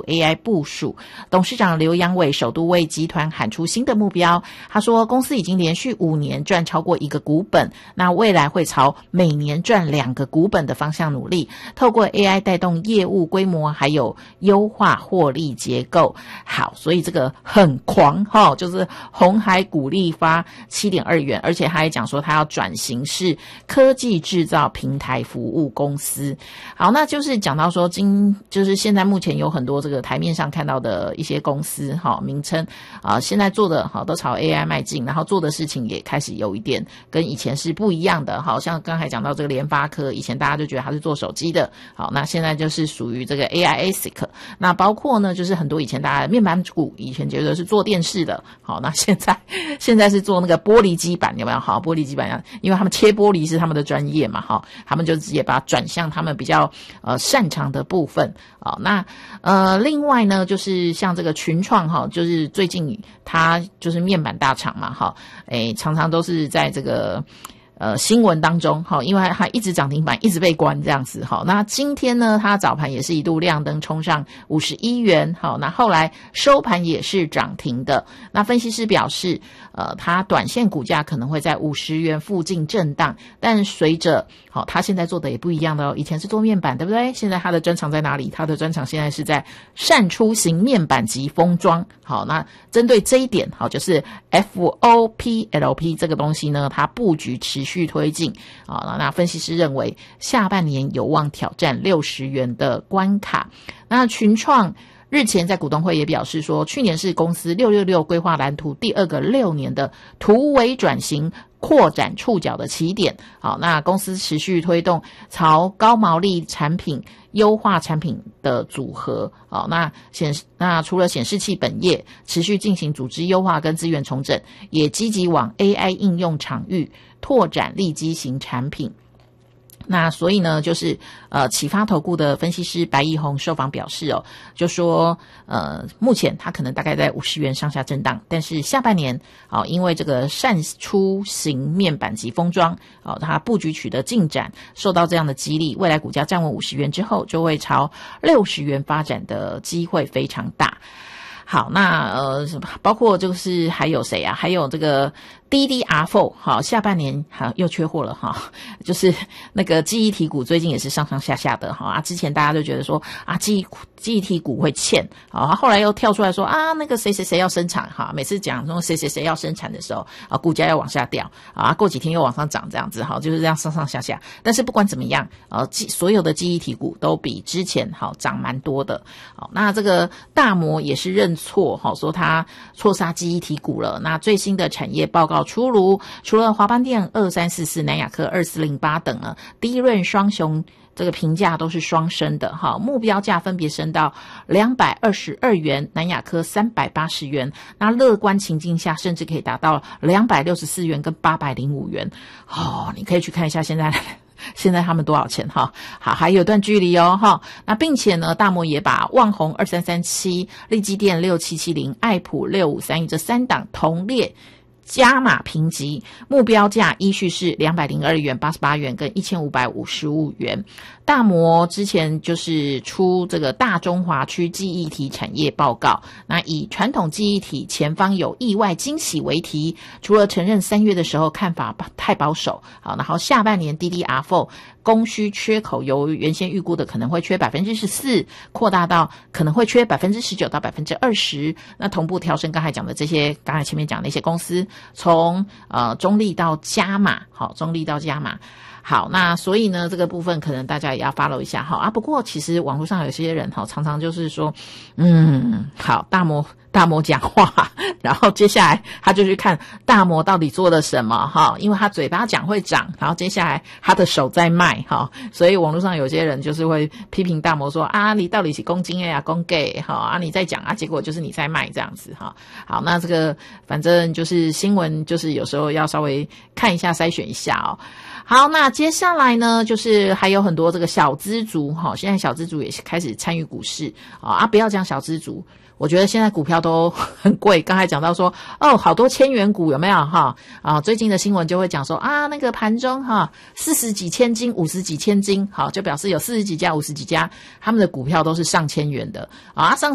AI 部署。董事长刘扬伟首度为集团喊出新的目标，他说公司已经连续5年赚超过1个股本，那未来会朝每年赚2个股本的方向努力，透过 AI 带动业务规模，还有优化获利结构。好，所以这个很狂就是鸿海股利发 7.2 元，而且他还讲说他要转型是科技制造平台服务公司。好，那就是讲到说就是现在目前有很多这个台面上看到的一些公司名称现在做的都朝 AI 迈进，然后做的事情也开始有一点跟以前是不一样的。好像刚才讲到这个联发科，以前大家就觉得它是做手机的，好，那现在就是属于这个 AI ASIC。那包括呢，就是很多以前大家面板股以前觉得是做电视的，好，那现在是做那个玻璃基板，有没有？好，玻璃基板因为他们切玻璃是他们的专业嘛，好，他们就直接把它转向他们比较擅长的部分。好，那另外呢，就是像这个群创就是最近它就是面板大厂嘛，常常都是在这个新闻当中因为它一直涨停板一直被关这样子那今天呢它早盘也是一度亮灯冲上51元那后来收盘也是涨停的。那分析师表示它短线股价可能会在50元附近震荡，但随着它现在做的也不一样的以前是做面板对不对？现在它的专长在哪里？它的专长现在是在扇出型面板及封装。好，那针对这一点就是 FOPLP 这个东西呢，它布局持续推进那分析师认为下半年有望挑战60元的关卡。那群创日前在股东会也表示说，去年是公司666规划蓝图第2个6年的突围转型扩展触角的起点。好，那公司持续推动朝高毛利产品优化产品的组合。好，那除了显示器本业持续进行组织优化跟资源重整，也积极往 AI 应用场域拓展利基型产品。那所以呢，就是启发投顾的分析师白义宏受访表示就说目前它可能大概在50元上下震荡，但是下半年因为这个扇出型面板及封装它布局取得进展，受到这样的激励，未来股价站稳50元之后，就会朝60元发展的机会非常大。好，那包括就是还有谁啊？还有这个 DDR4 好，下半年又缺货了就是那个记忆体股最近也是上上下下的之前大家就觉得说记忆体股会欠后来又跳出来说那个谁谁谁要生产每次讲说谁谁谁要生产的时候股价要往下掉过几天又往上涨这样子就是这样上上下下。但是不管怎么样所有的记忆体股都比之前涨蛮多的。那这个大摩也是认错说他错杀记忆体股了。那最新的产业报告出炉，除了华邦电2344、南亚科2408等呢，第一润双雄这个评价都是双升的目标价分别升到222元，南亚科380元，那乐观情境下甚至可以达到264元跟805元你可以去看一下现在他们多少钱好，还有段距离那并且呢，大摩也把旺宏2337、力积电6770、爱普6531这3档同列加码评级，目标价依序是202元、88元跟1555元。大摩之前就是出这个大中华区记忆体产业报告，那以传统记忆体前方有意外惊喜为题，除了承认3月的时候看法太保守，然后下半年 DDR4 供需缺口由原先预估的可能会缺 14%， 扩大到可能会缺 19% 到 20%， 那同步调升刚才讲的这些，刚才前面讲的一些公司，从中立到加码，中立到加码。好，那所以呢，这个部分可能大家也要 follow 一下不过其实网络上有些人常常就是说好，大摩讲话，然后接下来他就去看大摩到底做了什么因为他嘴巴讲会涨，然后接下来他的手在卖所以网络上有些人就是会批评大摩说你到底是公斤公给你在讲结果就是你在卖这样子好，那这个反正就是新闻就是有时候要稍微看一下筛选一下好，那接下来呢，就是还有很多这个小资族现在小资族也开始参与股市不要讲小资族，我觉得现在股票都很贵。刚才讲到说好多千元股有没有最近的新闻就会讲说那个盘中40几千斤、50几千斤就表示有40几家、50几家他们的股票都是上千元的上